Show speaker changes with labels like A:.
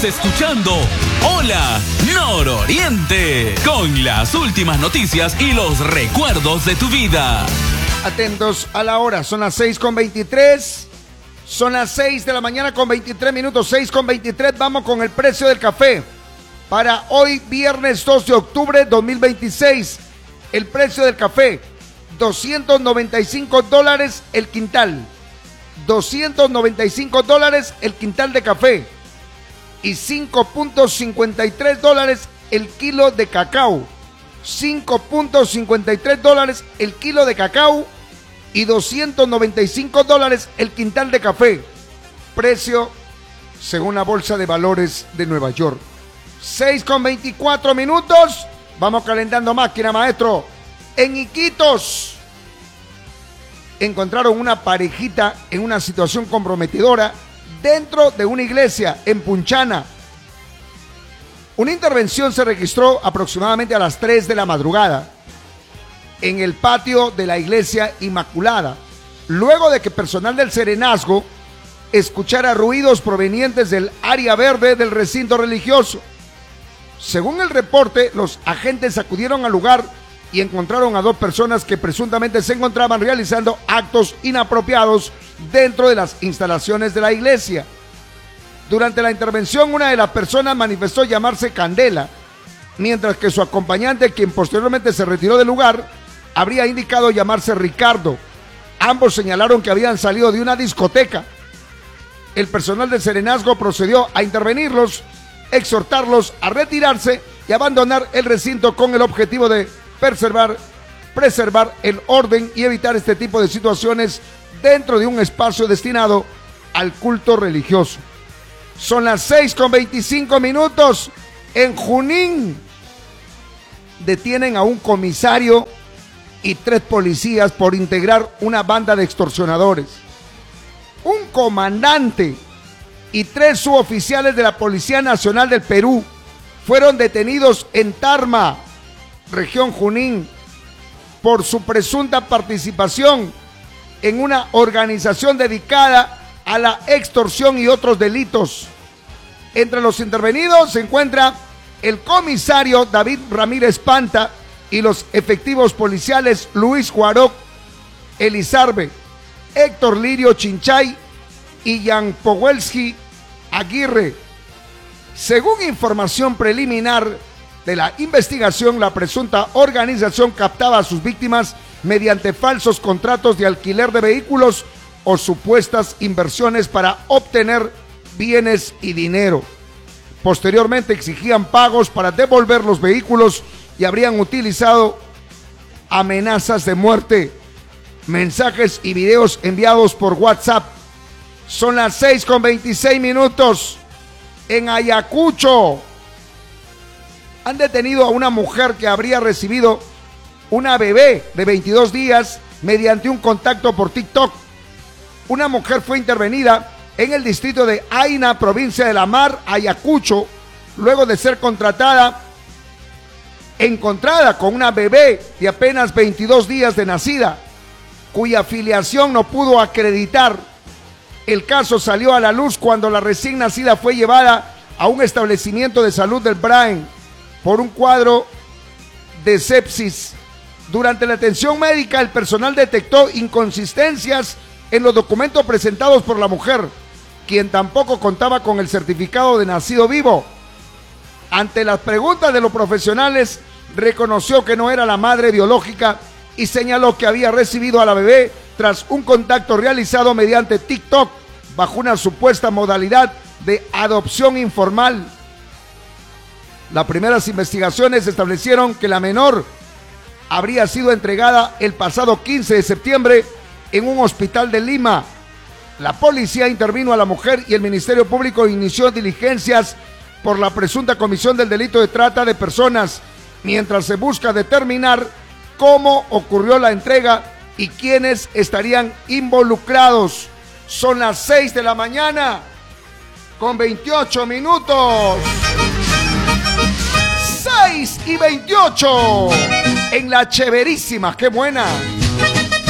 A: Estás escuchando Hola Nororiente, con las últimas noticias y los recuerdos de tu vida.
B: Atentos a la hora, son las 6:23. Son las 6 de la mañana con 23 minutos, 6:23. Vamos con el precio del café. Para hoy, viernes 2 de octubre 2026, el precio del café, $295 el quintal. $295 el quintal de café. Y $5.53 el kilo de cacao. $5.53 el kilo de cacao y $295 el quintal de café. Precio según la Bolsa de Valores de Nueva York. 6:24 minutos. Vamos calentando máquina, maestro. En Iquitos encontraron una parejita en una situación comprometedora dentro de una iglesia en Punchana. Una intervención se registró aproximadamente a las 3 de la madrugada en el patio de la iglesia Inmaculada, luego de que personal del Serenazgo escuchara ruidos provenientes del área verde del recinto religioso. Según el reporte, los agentes acudieron al lugar y encontraron a 2 personas que presuntamente se encontraban realizando actos inapropiados dentro de las instalaciones de la iglesia. Durante la intervención, una de las personas manifestó llamarse Candela, mientras que su acompañante, quien posteriormente se retiró del lugar, habría indicado llamarse Ricardo. Ambos señalaron que habían salido de una discoteca. El personal del Serenazgo procedió a intervenirlos, exhortarlos a retirarse y abandonar el recinto con el objetivo de preservar el orden y evitar este tipo de situaciones dentro de un espacio destinado al culto religioso. Son las 6:25 minutos. En Junín detienen a un comisario y 3 policías por integrar una banda de extorsionadores. Un comandante y 3 suboficiales de la Policía Nacional del Perú fueron detenidos en Tarma, región Junín, por su presunta participación en una organización dedicada a la extorsión y otros delitos. Entre los intervenidos se encuentra el comisario David Ramírez Panta y los efectivos policiales Luis Juaró Elizarbe, Héctor Lirio Chinchay y Jan Powelski Aguirre. Según información preliminar de la investigación, la presunta organización captaba a sus víctimas mediante falsos contratos de alquiler de vehículos o supuestas inversiones para obtener bienes y dinero. Posteriormente exigían pagos para devolver los vehículos y habrían utilizado amenazas de muerte, mensajes y videos enviados por WhatsApp. Son las 6:26 minutos. En Ayacucho han detenido a una mujer que habría recibido una bebé de 22 días mediante un contacto por TikTok. Una mujer fue intervenida en el distrito de Aina, provincia de La Mar, Ayacucho, luego de ser encontrada con una bebé de apenas 22 días de nacida, cuya filiación no pudo acreditar. El caso salió a la luz cuando la recién nacida fue llevada a un establecimiento de salud del Brain por un cuadro de sepsis. Durante la atención médica, el personal detectó inconsistencias en los documentos presentados por la mujer, quien tampoco contaba con el certificado de nacido vivo. Ante las preguntas de los profesionales, reconoció que no era la madre biológica y señaló que había recibido a la bebé tras un contacto realizado mediante TikTok bajo una supuesta modalidad de adopción informal. Las primeras investigaciones establecieron que la menor habría sido entregada el pasado 15 de septiembre en un hospital de Lima. La policía intervino a la mujer y el Ministerio Público inició diligencias por la presunta comisión del delito de trata de personas, mientras se busca determinar cómo ocurrió la entrega y quiénes estarían involucrados. Son las 6 de la mañana con 28 minutos. 6:28 en la Cheverísima, qué buena.